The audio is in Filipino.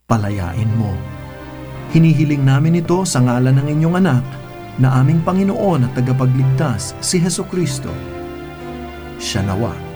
palayain mo. Hinihiling namin ito sa ngalan ng inyong anak, na aming Panginoon at tagapagligtas, si Hesukristo. Siya nawa